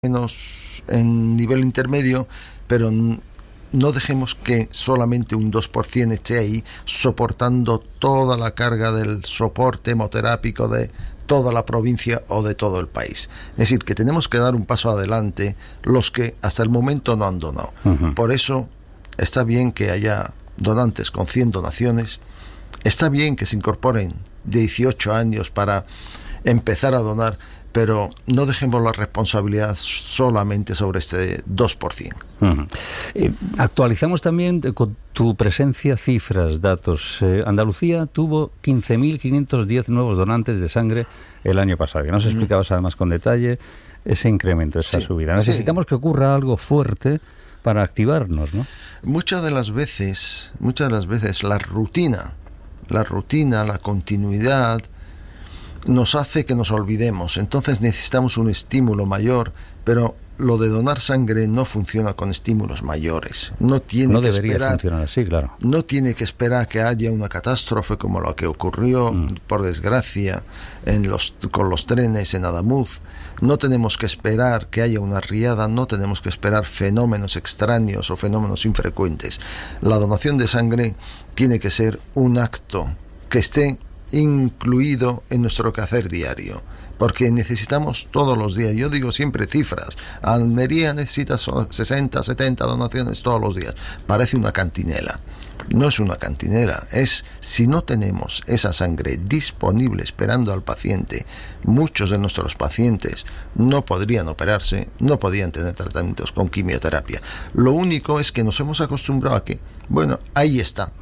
menos en nivel intermedio, pero no dejemos que solamente un 2% esté ahí soportando toda la carga del soporte hemoterápico de toda la provincia o de todo el país. Es decir, que tenemos que dar un paso adelante los que hasta el momento no han donado. Por eso está bien que haya donantes con 100 donaciones, está bien que se incorporen de 18 años para empezar a donar, pero no dejemos la responsabilidad solamente sobre este 2%. Actualizamos también con tu presencia cifras, datos. Andalucía tuvo 15.510 nuevos donantes de sangre el año pasado, que nos explicabas además con detalle ese incremento, esa subida. Necesitamos que ocurra algo fuerte para activarnos, ¿no? Muchas de las veces la rutina, la continuidad nos hace que nos olvidemos. Entonces necesitamos un estímulo mayor, pero lo de donar sangre no funciona con estímulos mayores. No debería funcionar así, claro. No tiene que esperar que haya una catástrofe como la que ocurrió, por desgracia, con los trenes en Adamuz. No tenemos que esperar que haya una riada, no tenemos que esperar fenómenos extraños o fenómenos infrecuentes. La donación de sangre tiene que ser un acto que esté incluido en nuestro quehacer diario, porque necesitamos todos los días. Yo digo siempre cifras. Almería necesita 60, 70 donaciones todos los días. Parece una cantinela. No es una cantinela, es si no tenemos esa sangre disponible esperando al paciente. Muchos de nuestros pacientes no podrían operarse, no podían tener tratamientos con quimioterapia. Lo único es que nos hemos acostumbrado a que, bueno, ahí está,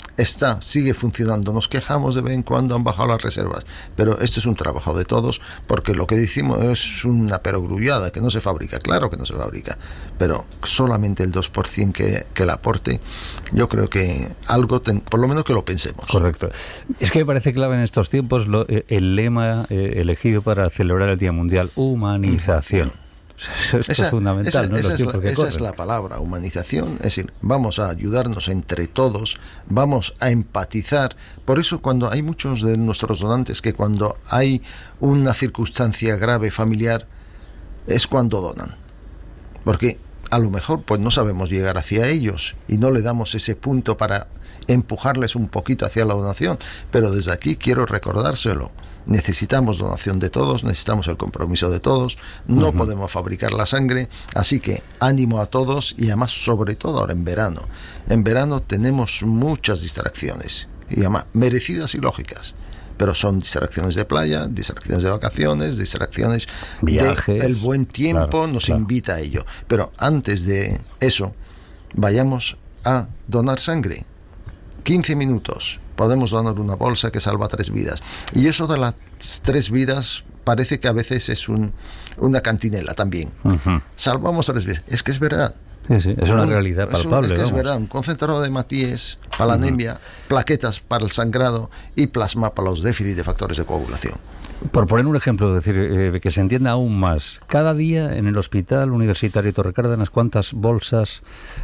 sigue funcionando. Nos quejamos de vez en cuando, han bajado las reservas, pero esto es un trabajo de todos, porque lo que decimos es una perogrullada, que no se fabrica. Claro que no se fabrica, pero solamente el 2% que el aporte, yo creo que algo, por lo menos que lo pensemos. Correcto. Es que me parece clave en estos tiempos el lema elegido para celebrar el Día Mundial: humanización. Esto es fundamental, ¿no? Esa es la palabra, humanización. Es decir, vamos a ayudarnos entre todos, vamos a empatizar. Por eso cuando hay muchos de nuestros donantes que cuando hay una circunstancia grave familiar es cuando donan, porque a lo mejor pues no sabemos llegar hacia ellos y no le damos ese punto para empujarles un poquito hacia la donación, pero desde aquí quiero recordárselo. Necesitamos donación de todos, necesitamos el compromiso de todos, no podemos fabricar la sangre, así que ánimo a todos, y además sobre todo ahora en verano. En verano tenemos muchas distracciones, y además merecidas y lógicas, pero son distracciones de playa, distracciones de vacaciones, distracciones viajes, el buen tiempo nos invita a ello. Pero antes de eso, vayamos a donar sangre. 15 minutos, podemos donar una bolsa que salva 3 vidas. Y eso de las 3 vidas parece que a veces es una cantinela también. Salvamos 3 vidas. Es que es verdad. Sí, es una realidad palpable. Es que es verdad, un concentrado de hematíes para la anemia, plaquetas para el sangrado y plasma para los déficits de factores de coagulación. Por poner un ejemplo, decir que se entienda aún más, cada día en el Hospital Universitario Torre Cárdenas, ¿cuántas bolsas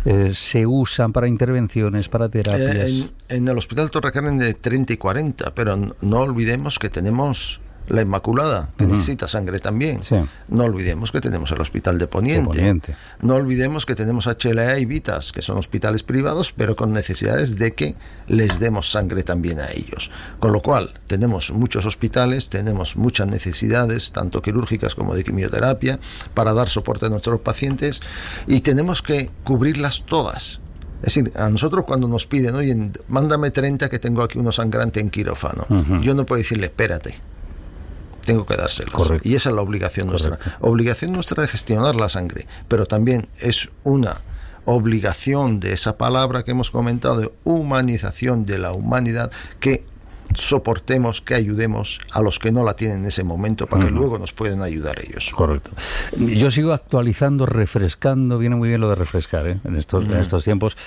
se usan para intervenciones, para terapias? En el Hospital Torre Cárdenas de 30 y 40, pero no olvidemos que tenemos la Inmaculada, que necesita sangre también. Sí. No olvidemos que tenemos el Hospital de Poniente. No olvidemos que tenemos HLA y Vitas, que son hospitales privados, pero con necesidades de que les demos sangre también a ellos. Con lo cual, tenemos muchos hospitales, tenemos muchas necesidades, tanto quirúrgicas como de quimioterapia, para dar soporte a nuestros pacientes, y tenemos que cubrirlas todas. Es decir, a nosotros cuando nos piden, oye, mándame 30 que tengo aquí uno sangrante en quirófano, yo no puedo decirle, espérate. Tengo que dárselas. Correcto. Y esa es la obligación nuestra. Obligación nuestra de gestionar la sangre, pero también es una obligación de esa palabra que hemos comentado de humanización de la humanidad, que soportemos, que ayudemos a los que no la tienen en ese momento para que luego nos puedan ayudar ellos. Correcto. Yo sigo actualizando, refrescando, viene muy bien lo de refrescar, en estos tiempos,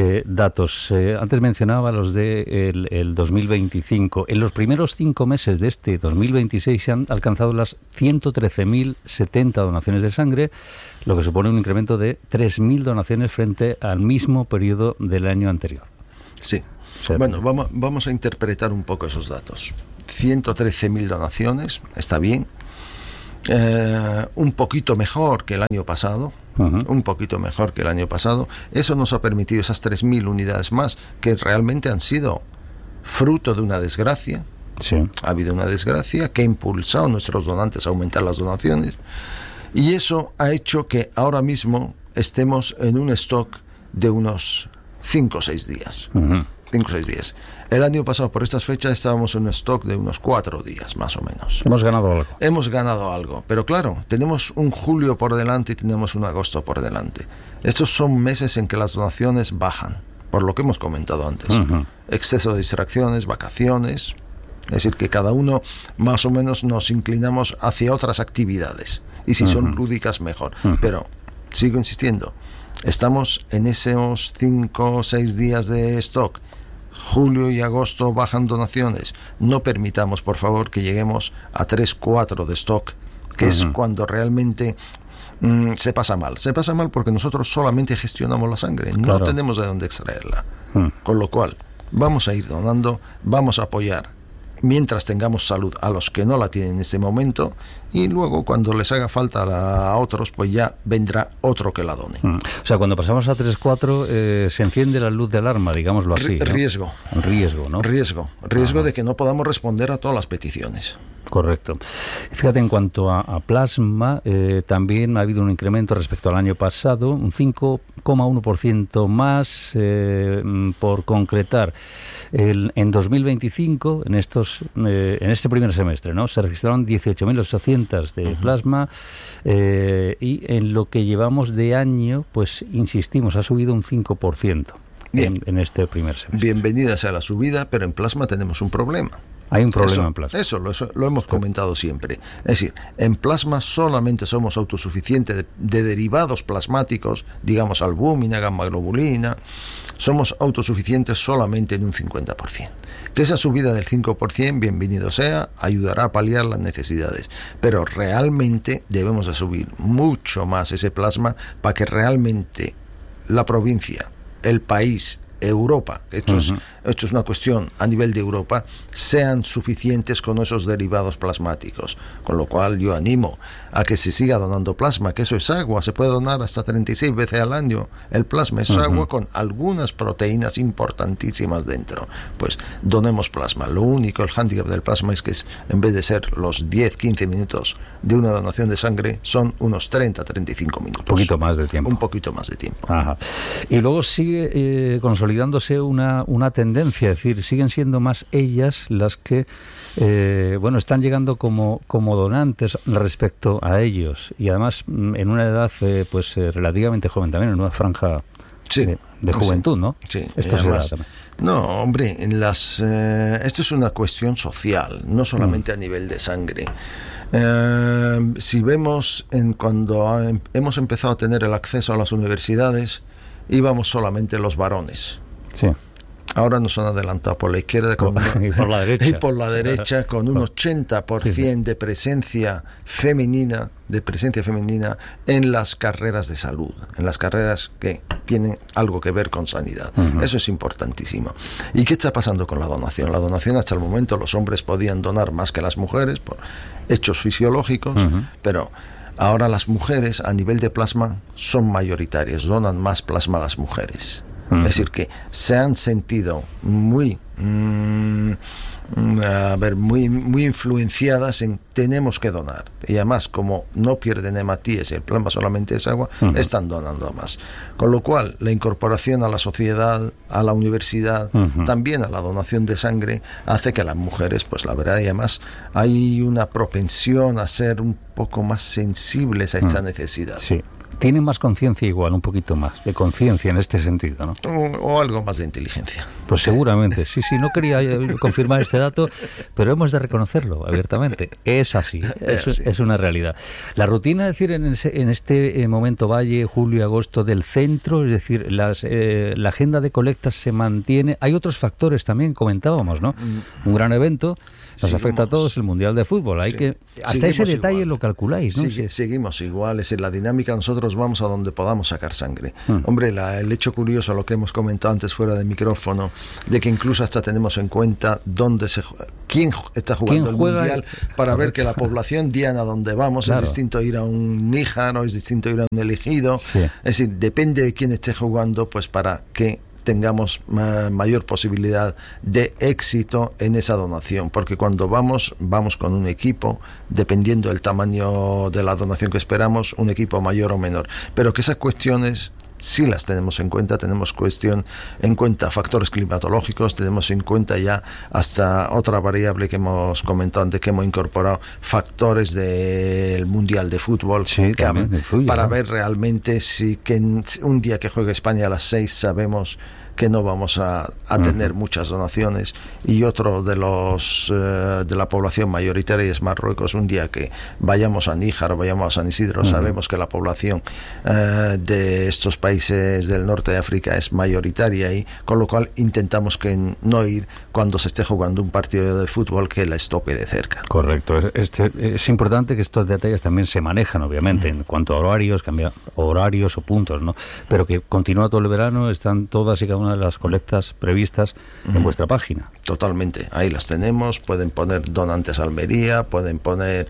datos. Antes mencionaba los de el 2025. En los primeros 5 meses de este 2026 se han alcanzado las 113.070 donaciones de sangre, lo que supone un incremento de 3.000 donaciones frente al mismo periodo del año anterior. Sí. Bueno, vamos a interpretar un poco esos datos. 113.000 donaciones, está bien, un poquito mejor que el año pasado. Un poquito mejor que el año pasado. Eso nos ha permitido esas 3.000 unidades más, que realmente han sido fruto de una desgracia. Sí. Ha habido una desgracia que ha impulsado a nuestros donantes a aumentar las donaciones, y eso ha hecho que ahora mismo estemos en un stock de unos 5 o 6 días. 5 o 6 días. El año pasado, por estas fechas, estábamos en un stock de unos 4 días, más o menos. Hemos ganado algo. Hemos ganado algo, pero claro, tenemos un julio por delante y tenemos un agosto por delante. Estos son meses en que las donaciones bajan, por lo que hemos comentado antes. Exceso de distracciones, vacaciones. Es decir, que cada uno más o menos nos inclinamos hacia otras actividades. Y si son lúdicas, mejor. Pero, sigo insistiendo, estamos en esos 5 o 6 días de stock. Julio y agosto bajan donaciones. No permitamos, por favor, que lleguemos a 3-4 de stock, que es cuando realmente se pasa mal. Se pasa mal porque nosotros solamente gestionamos la sangre, no tenemos de dónde extraerla. Con lo cual, vamos a ir donando, vamos a apoyar mientras tengamos salud a los que no la tienen en este momento, y luego cuando les haga falta a otros, pues ya vendrá otro que la done. O sea, cuando pasamos a 3-4 se enciende la luz de alarma, digámoslo así, ¿no? Riesgo, ¿no? Riesgo de que no podamos responder a todas las peticiones. Correcto. Fíjate, en cuanto a plasma, también ha habido un incremento respecto al año pasado, un 5,1% más, por concretar. En 2025, en este primer semestre, ¿no?, se registraron 18.800 de plasma, y en lo que llevamos de año, pues insistimos, ha subido un 5% en este primer semestre. Bienvenida sea la subida, pero en plasma tenemos un problema. Hay un problema en plasma. Eso lo hemos comentado siempre. Es decir, en plasma solamente somos autosuficientes de derivados plasmáticos, digamos albúmina, gamma globulina, somos autosuficientes solamente en un 50%. Que esa subida del 5%, bienvenido sea, ayudará a paliar las necesidades. Pero realmente debemos de subir mucho más ese plasma para que realmente la provincia, el país, Europa, esto es una cuestión a nivel de Europa, sean suficientes con esos derivados plasmáticos. Con lo cual yo animo a que se siga donando plasma, que eso es agua, se puede donar hasta 36 veces al año. El plasma es agua con algunas proteínas importantísimas dentro. Pues donemos plasma. Lo único, el hándicap del plasma es que en vez de ser los 10-15 minutos de una donación de sangre, son unos 30-35 minutos. Un poquito más de tiempo. Un poquito más de tiempo. Ajá. Y luego sigue consolidándose una tendencia, es decir, siguen siendo más ellas las que están llegando como donantes respecto a ellos, y además en una edad relativamente joven también, en una franja de juventud, ¿no? Sí. Esto además, no, hombre, esto es una cuestión social, no solamente a nivel de sangre. Si vemos cuando hemos empezado a tener el acceso a las universidades, íbamos solamente los varones. Sí. Ahora nos han adelantado por la izquierda y por la derecha. Y por la derecha, con un 80% de presencia femenina, en las carreras de salud, en las carreras que tienen algo que ver con sanidad. Eso es importantísimo. ¿Y qué está pasando con la donación? La donación, hasta el momento los hombres podían donar más que las mujeres por hechos fisiológicos, pero ahora las mujeres a nivel de plasma son mayoritarias, donan más plasma las mujeres. Es decir, que se han sentido muy influenciadas en tenemos que donar. Y además, como no pierden hematíes y el plasma solamente es agua, están donando más. Con lo cual, la incorporación a la sociedad, a la universidad, también a la donación de sangre, hace que las mujeres, pues la verdad, y además hay una propensión a ser un poco más sensibles a esta necesidad. Sí. Tienen más conciencia igual, un poquito más de conciencia en este sentido, ¿no? O algo más de inteligencia. Pues seguramente, sí, no quería confirmar este dato, pero hemos de reconocerlo abiertamente. Es así, es una realidad. La rutina, es decir, en este momento valle, julio y agosto del centro, es decir, la agenda de colectas se mantiene. Hay otros factores también, comentábamos, ¿no? Un gran evento, nos afecta a todos, el Mundial de Fútbol. Hay que Hasta ese detalle igual lo calculáis, ¿no? Seguimos igual, es en la dinámica, nosotros vamos a donde podamos sacar sangre. Hombre, el hecho curioso, lo que hemos comentado antes fuera de micrófono, de que incluso hasta tenemos en cuenta quién está jugando el Mundial, para ver que la población diana donde vamos, claro, es distinto ir a un Níjar o es distinto ir a un Elegido. Sí. Es decir, depende de quién esté jugando, pues para que tengamos mayor posibilidad de éxito en esa donación, porque cuando vamos con un equipo, dependiendo del tamaño de la donación que esperamos, un equipo mayor o menor, pero que esas cuestiones sí las tenemos en cuenta factores climatológicos, tenemos en cuenta ya hasta otra variable que hemos comentado antes, que hemos incorporado factores del Mundial de Fútbol, sí, para ver realmente si que un día que juegue España a las 6 sabemos que no vamos a tener muchas donaciones, y otro de la población mayoritaria es Marruecos. Un día que vayamos a Níjar o vayamos a San Isidro, sabemos que la población de estos países del norte de África es mayoritaria, y con lo cual intentamos que no ir cuando se esté jugando un partido de fútbol que les toque de cerca. Correcto. Es importante que estos detalles también se manejan, obviamente, en cuanto a horarios, cambiar horarios o puntos, ¿no? Pero que continúa todo el verano, están todas y cada una de las colectas previstas en vuestra página. Totalmente, ahí las tenemos. Pueden poner Donantes Almería, pueden poner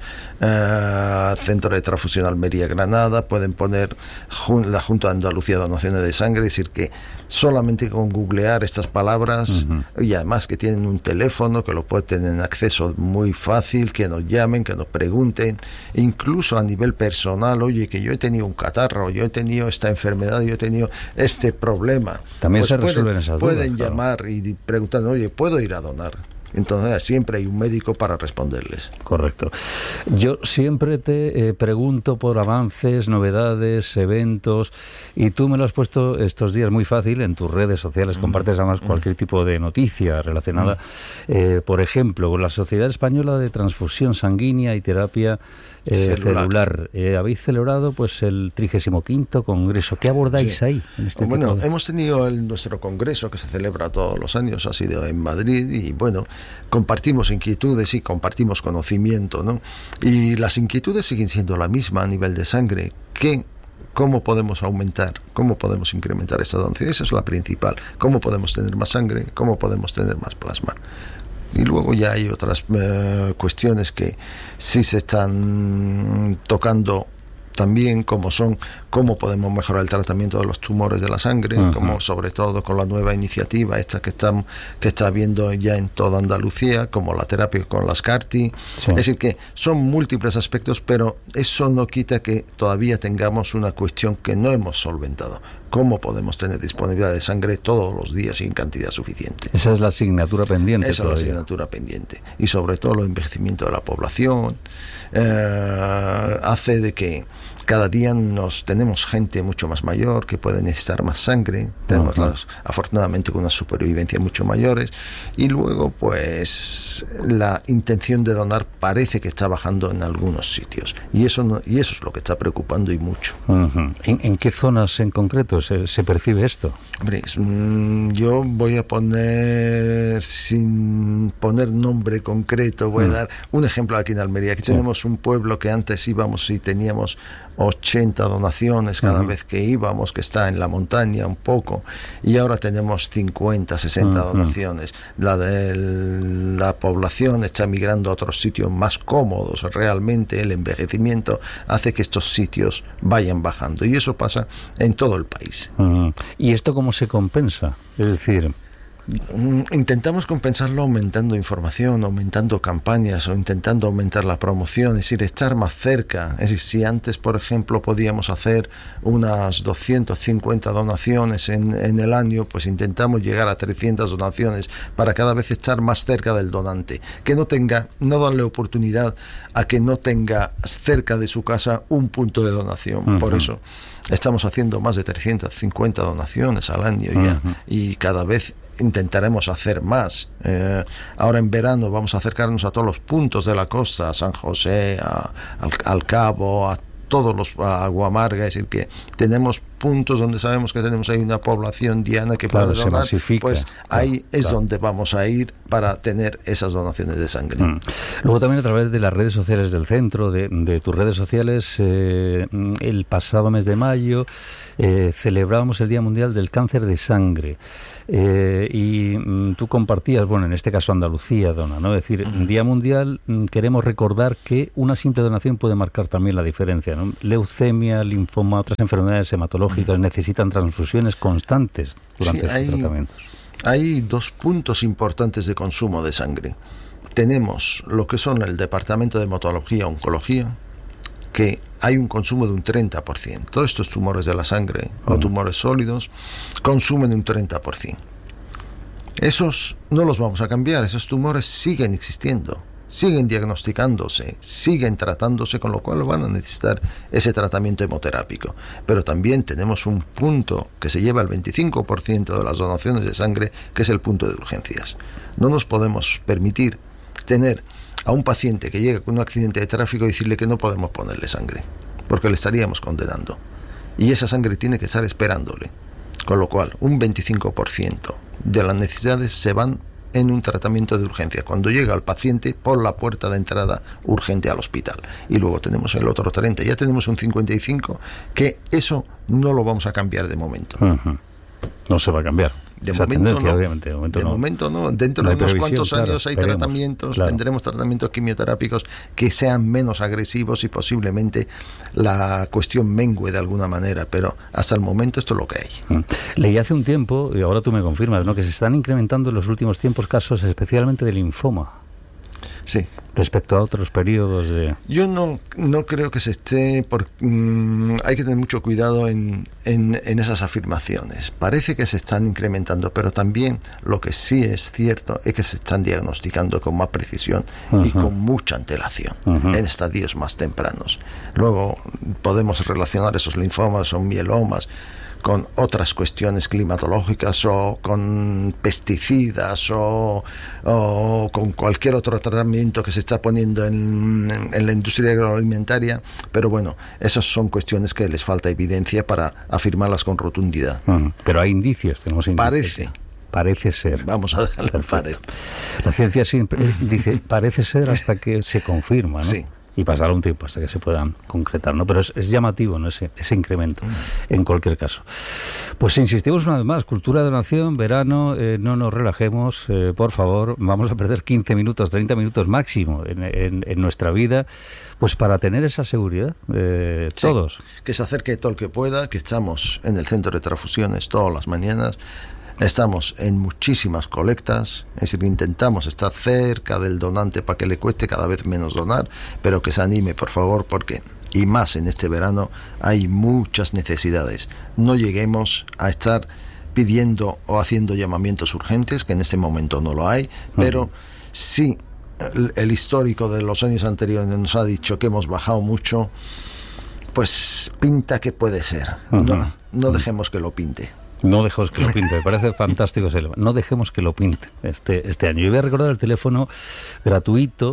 Centro de Transfusión Almería Granada, pueden poner la Junta de Andalucía Donaciones de Sangre. Es decir, que solamente con googlear estas palabras, y además que tienen un teléfono que lo pueden tener en acceso muy fácil, que nos llamen, que nos pregunten, incluso a nivel personal: oye, que yo he tenido un catarro, yo he tenido esta enfermedad, yo he tenido este problema. También pues pueden llamar y preguntar: oye, ¿puedo ir a donar? Entonces siempre hay un médico para responderles. Correcto. Yo siempre te pregunto por avances, novedades, eventos, y tú me lo has puesto estos días muy fácil en tus redes sociales. Compartes además cualquier tipo de noticia relacionada, por ejemplo, con la Sociedad Española de Transfusión Sanguínea y Terapia Celular. Habéis celebrado pues el 35º Congreso. ¿Qué abordáis ahí? En este hemos tenido nuestro congreso que se celebra todos los años, ha sido en Madrid, y compartimos inquietudes y compartimos conocimiento, ¿no? Y las inquietudes siguen siendo la misma a nivel de sangre. ¿Cómo podemos aumentar? ¿Cómo podemos incrementar esta donación? Esa es la principal. ¿Cómo podemos tener más sangre? ¿Cómo podemos tener más plasma? Y luego ya hay otras cuestiones que sí se están tocando también, como son cómo podemos mejorar el tratamiento de los tumores de la sangre, como sobre todo con la nueva iniciativa esta que está habiendo ya en toda Andalucía, como la terapia con las CAR-T. Es decir, que son múltiples aspectos, pero eso no quita que todavía tengamos una cuestión que no hemos solventado: cómo podemos tener disponibilidad de sangre todos los días y en cantidad suficiente. Esa es la asignatura pendiente. Esa es la asignatura pendiente. Y sobre todo el envejecimiento de la población hace de que cada día tenemos gente mucho más mayor que puede necesitar más sangre. Tenemos afortunadamente unas supervivencias mucho mayores, y luego pues la intención de donar parece que está bajando en algunos sitios, y eso es lo que está preocupando y mucho. ¿En qué zonas en concreto se percibe esto? Hombre, yo voy a poner, sin poner nombre concreto, voy a dar un ejemplo aquí en Almería. Aquí tenemos un pueblo que antes íbamos y teníamos 80 donaciones cada vez que íbamos, que está en la montaña un poco, y ahora tenemos 50, 60 donaciones. La población está migrando a otros sitios más cómodos. Realmente el envejecimiento hace que estos sitios vayan bajando, y eso pasa en todo el país. ¿Y esto cómo se compensa? Es decir, intentamos compensarlo aumentando información, aumentando campañas, o intentando aumentar la promoción, es decir, estar más cerca. Es decir, si antes, por ejemplo, podíamos hacer unas 250 donaciones en el año, pues intentamos llegar a 300 donaciones para cada vez estar más cerca del donante, que no darle oportunidad a que no tenga cerca de su casa un punto de donación. Por eso estamos haciendo más de 350 donaciones al año ya, y cada vez intentaremos hacer más. Ahora en verano vamos a acercarnos a todos los puntos de la costa, a San José, al Cabo, a todos los Aguamarga. Es decir, que tenemos puntos donde sabemos que tenemos ahí una población diana que puede donar, pues ahí es donde vamos a ir para tener esas donaciones de sangre. Luego también a través de las redes sociales del centro, de tus redes sociales, el pasado mes de mayo celebrábamos el Día Mundial del Cáncer de Sangre. Y tú compartías, bueno, en este caso Andalucía dona, ¿no? Es decir, Día Mundial, queremos recordar que una simple donación puede marcar también la diferencia, ¿no? Leucemia, linfoma, otras enfermedades hematológicas necesitan transfusiones constantes durante sus tratamientos. Hay 2 puntos importantes de consumo de sangre. Tenemos lo que son el departamento de hematología, oncología, que hay un consumo de un 30%. Todos estos tumores de la sangre o tumores sólidos consumen un 30%. Esos no los vamos a cambiar, esos tumores siguen existiendo, siguen diagnosticándose, siguen tratándose, con lo cual van a necesitar ese tratamiento hemoterápico. Pero también tenemos un punto que se lleva el 25% de las donaciones de sangre, que es el punto de urgencias. No nos podemos permitir tener a un paciente que llega con un accidente de tráfico y decirle que no podemos ponerle sangre, porque le estaríamos condenando. Y esa sangre tiene que estar esperándole. Con lo cual, un 25% de las necesidades se van en un tratamiento de urgencia, cuando llega el paciente por la puerta de entrada urgente al hospital. Y luego tenemos el otro 30%, ya tenemos un 55%, que eso no lo vamos a cambiar de momento. No se va a cambiar. De momento no. Obviamente, de momento no. Dentro de unos cuantos años hay tratamientos, tendremos tratamientos quimioterápicos que sean menos agresivos y posiblemente la cuestión mengue de alguna manera, pero hasta el momento esto es lo que hay. Leí hace un tiempo, y ahora tú me confirmas, ¿no?, que se están incrementando en los últimos tiempos casos especialmente de linfoma. Sí. Respecto a otros periodos de... Yo no creo que se esté... hay que tener mucho cuidado en esas afirmaciones. Parece que se están incrementando, pero también lo que sí es cierto es que se están diagnosticando con más precisión y con mucha antelación en estadios más tempranos. Luego podemos relacionar esos linfomas o mielomas con otras cuestiones climatológicas o con pesticidas o con cualquier otro tratamiento que se está poniendo en la industria agroalimentaria, pero bueno, esas son cuestiones que les falta evidencia para afirmarlas con rotundidad. Pero hay indicios, tenemos indicios. Parece ser. Vamos a dejarlo en pared. La ciencia siempre dice parece ser hasta que se confirma, ¿no? Sí. Y pasará un tiempo hasta que se puedan concretar, ¿no? Pero es llamativo, ¿no?, ese incremento, en cualquier caso. Pues insistimos una vez más, cultura de donación, verano, no nos relajemos, por favor, vamos a perder 15 minutos, 30 minutos máximo en nuestra vida, pues para tener esa seguridad, todos. Sí, que se acerque todo el que pueda, que estamos en el centro de transfusiones todas las mañanas. Estamos en muchísimas colectas, es decir, intentamos estar cerca del donante para que le cueste cada vez menos donar, pero que se anime, por favor, porque, y más en este verano, hay muchas necesidades. No lleguemos a estar pidiendo o haciendo llamamientos urgentes, que en este momento no lo hay, pero sí, el histórico de los años anteriores nos ha dicho que hemos bajado mucho, pues pinta que puede ser. No dejemos que lo pinte. No dejemos que lo pinte, me parece fantástico ese lema. No dejemos que lo pinte este año. Yo voy a recordar el teléfono gratuito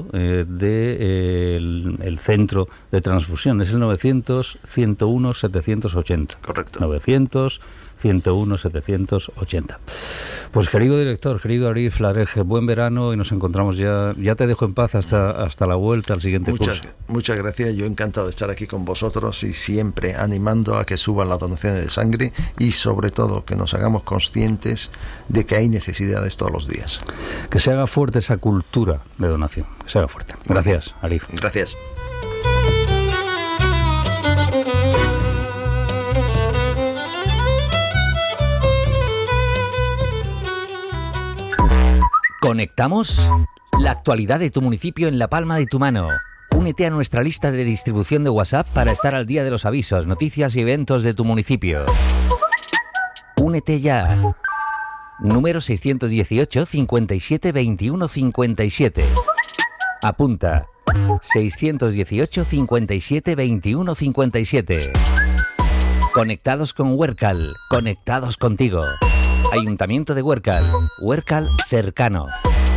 del centro de transfusión. Es el 900-101-780. Correcto. 900-101-780. Pues querido director, querido Arif Lareje, buen verano y nos encontramos ya te dejo en paz hasta la vuelta al siguiente curso. Muchas gracias, yo encantado de estar aquí con vosotros y siempre animando a que suban las donaciones de sangre y sobre todo que nos hagamos conscientes de que hay necesidades todos los días. Que se haga fuerte esa cultura de donación, que se haga fuerte. Gracias, Arif. Gracias. ¿Conectamos? La actualidad de tu municipio en la palma de tu mano. Únete a nuestra lista de distribución de WhatsApp para estar al día de los avisos, noticias y eventos de tu municipio. Únete ya. Número 618 57 21 57. Apunta. 618 57 21 57. Conectados con Huércal. Conectados contigo. Ayuntamiento de Huércal. Huércal cercano.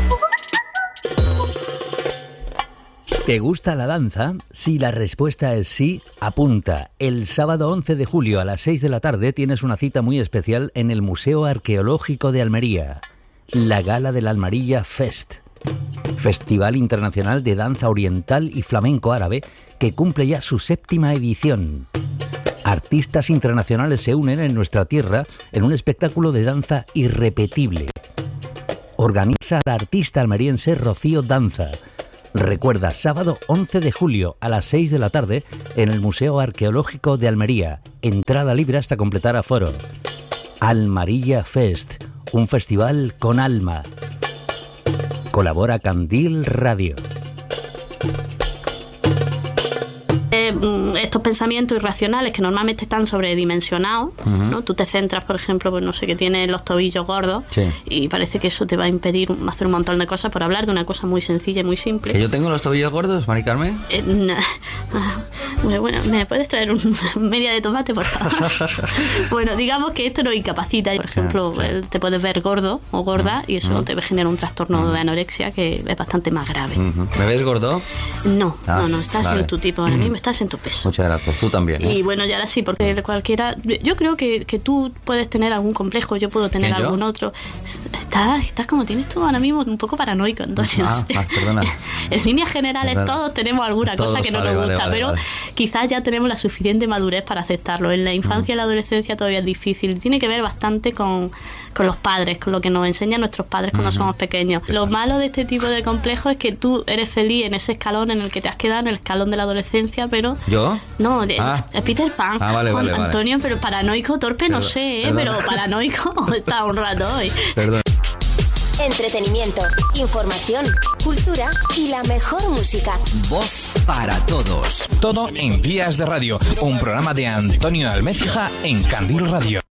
¿Te gusta la danza? Si la respuesta es sí, apunta. El sábado 11 de julio a las 6 de la tarde tienes una cita muy especial en el Museo Arqueológico de Almería. la Gala del Almería Fest, Festival Internacional de Danza Oriental y Flamenco Árabe, que cumple ya su 7ª edición. Artistas internacionales se unen en nuestra tierra en un espectáculo de danza irrepetible. Organiza la artista almeriense Rocío Danza. Recuerda, sábado 11 de julio a las 6 de la tarde en el Museo Arqueológico de Almería. Entrada libre hasta completar aforo. Almería Fest, un festival con alma. Colabora Candil Radio. Estos pensamientos irracionales que normalmente están sobredimensionados, ¿no? Tú te centras, por ejemplo, pues no sé, que tienes los tobillos gordos, sí, y parece que eso te va a impedir hacer un montón de cosas por hablar de una cosa muy sencilla y muy simple. ¿Que yo tengo los tobillos gordos, Mari Carmen? Bueno, ¿me puedes traer una media de tomate, por favor? Bueno, digamos que esto nos incapacita. Por ejemplo, sí, te puedes ver gordo o gorda y eso te genera un trastorno de anorexia que es bastante más grave. ¿Me ves gordo? No, estás en tu tipo ahora mismo, estás en tu peso. Muchas gracias, tú también, ¿eh? Y bueno, ya ahora sí, porque cualquiera... Yo creo que tú puedes tener algún complejo, yo puedo tener algún otro. Estás como tienes tú ahora mismo, un poco paranoico, Antonio. Perdona. En líneas generales todos tenemos alguna cosa que no nos gusta, pero quizás ya tenemos la suficiente madurez para aceptarlo. En la infancia y la adolescencia todavía es difícil. Tiene que ver bastante con los padres, con lo que nos enseñan nuestros padres cuando somos pequeños. Lo malo de este tipo de complejos es que tú eres feliz en ese escalón en el que te has quedado, en el escalón de la adolescencia, pero... ¿Yo? No, Peter Pan. Vale. Antonio, pero paranoico, torpe, no sé, pero paranoico está un rato hoy. Perdón. Entretenimiento, información, cultura y la mejor música. Voz para todos. Todo en Días de Radio, un programa de Antonio Almecija en Candil Radio.